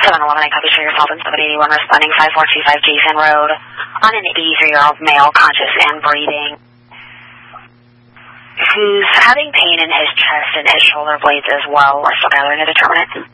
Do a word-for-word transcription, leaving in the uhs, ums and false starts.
seven eleven eight, copy for yourself and seven eighty-one, responding five four two five Jason Road on an eighty-three-year-old male, conscious and breathing, who's having pain in his chest and his shoulder blades as well. We're still gathering a determinant.